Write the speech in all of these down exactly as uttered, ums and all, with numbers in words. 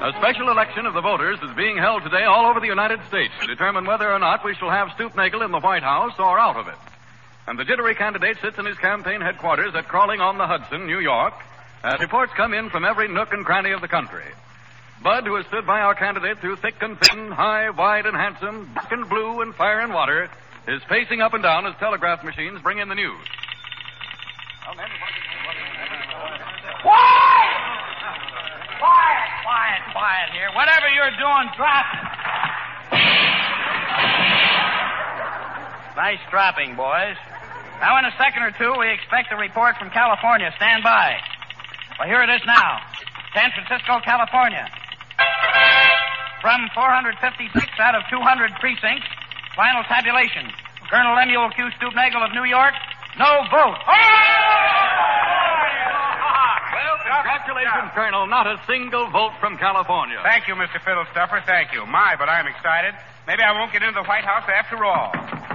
A special election of the voters is being held today all over the United States to determine whether or not we shall have Stoopnagle in the White House or out of it. And the jittery candidate sits in his campaign headquarters at Crawling on the Hudson, New York, as reports come in from every nook and cranny of the country. Bud, who has stood by our candidate through thick and thin, high, wide, and handsome, black and blue, and fire and water, is pacing up and down as telegraph machines bring in the news. Quiet! Quiet, quiet, quiet here. Whatever you're doing, drop it. Nice dropping, boys. Now, in a second or two, we expect a report from California. Stand by. Well, here it is now. San Francisco, California. From four hundred fifty-six out of two hundred precincts, final tabulation. Colonel Lemuel Q. Stoopnagle of New York, no vote. Oh! Well, congratulations, Colonel. Not a single vote from California. Thank you, Mister Fiddlestuffer. Thank you. My, but I'm excited. Maybe I won't get into the White House after all.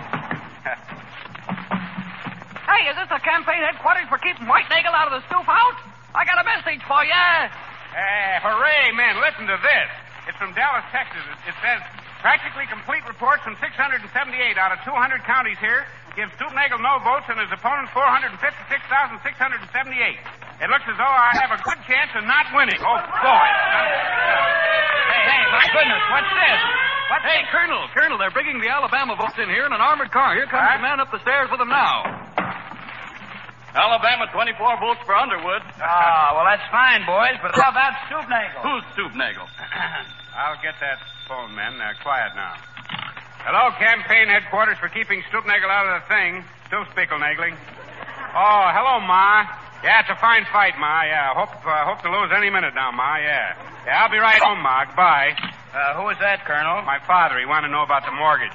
Hey, is this the campaign headquarters for keeping Whitenagle out of the Stoop House? I got a message for you. Hey, hooray, man. Listen to this. It's from Dallas, Texas. It, it says, practically complete reports from six hundred seventy-eight out of two hundred counties here give Stoopnagle no votes and his opponent four hundred fifty-six thousand six hundred seventy-eight. It looks as though I have a good chance of not winning. Oh, boy. Hey, hey, my goodness, what's this? What? Hey, Colonel, Colonel, they're bringing the Alabama votes in here in an armored car. Here comes huh? the man up the stairs with them now. Alabama, twenty-four votes for Underwood. Oh, well, that's fine, boys, but how about Stoopnagle? Who's Stoopnagle? I'll get that phone, men. Uh, quiet now. Hello, campaign headquarters for keeping Stoopnagle out of the thing. Still spickle-nagling. Oh, hello, Ma. Yeah, it's a fine fight, Ma. Yeah, hope uh, hope to lose any minute now, Ma. Yeah. Yeah, I'll be right home, Ma. Goodbye. Uh, who is that, Colonel? My father. He wanted to know about the mortgage.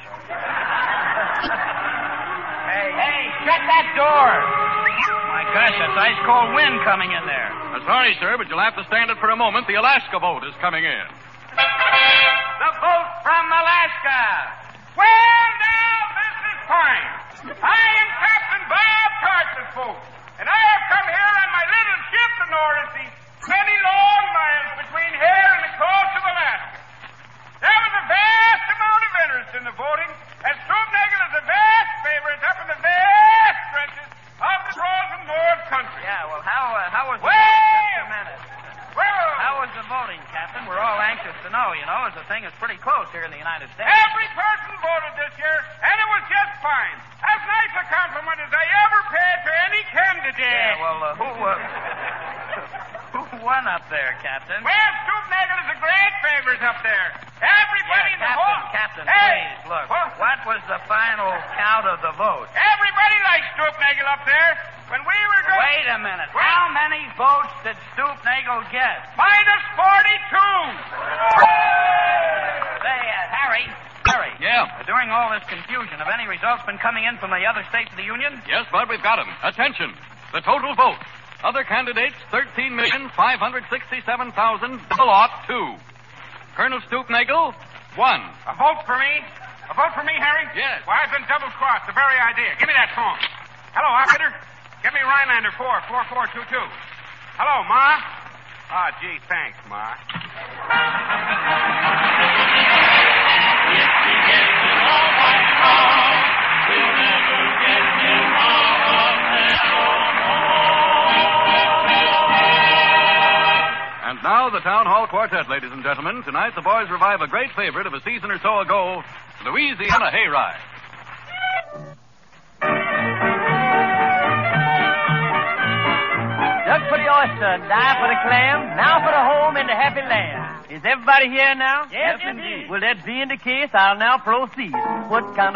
Hey, hey, shut that door. My gosh, that's ice-cold wind coming in there. Uh, sorry, sir, but you'll have to stand it for a moment. The Alaska vote is coming in. The vote from Alaska. Well, now, this is fine. I am Captain Bob Carson's boat, and I have come here on my little ship, the North, many long miles between here and the coast of Alaska. There was a vast amount of interest in the voting, as Stoopnagle is a vast favorite up in the vast stretches of the frozen North country. Yeah, well, how uh, how was the well, voting? Just a minute. Well, how was the voting, Captain? We're all anxious to know, you know, as the thing is pretty close here in the United States. Every person voted this year, and it was just fine. As nice a compliment as I ever paid to any candidate. Yeah, well, uh, who, uh, who won up there, Captain? Well, Stoopnagle is a great favorite up there. Everybody yeah, in the Captain, whole... Captain, hey, please, look. What? what was the final count of the vote? Everybody likes Stoopnagle up there. When we were going... Wait a minute. What? How many votes did Stoopnagle get? Minus forty-two. Say, uh, Harry, Harry. Yeah? Uh, during all this confusion, have any results been coming in from the other states of the Union? Yes, Bud, we've got them. Attention. The total vote. Other candidates, thirteen million five hundred sixty-seven thousand two. Colonel Stoopnagle, one. A vote for me? A vote for me, Harry? Yes. Well, I've been double-crossed. The very idea. Give me that phone. Hello, operator. Give me Rhinelander four, four four two two. Hello, Ma. Ah, oh, gee, thanks, Ma. And now the Town Hall Quartet, ladies and gentlemen. Tonight the boys revive a great favorite of a season or so ago, Louisiana Hayride. Look for the oyster, die for the clam, now for the home in the happy land. Is everybody here now? Yes, indeed. Well, that being the case, I'll now proceed. What kind of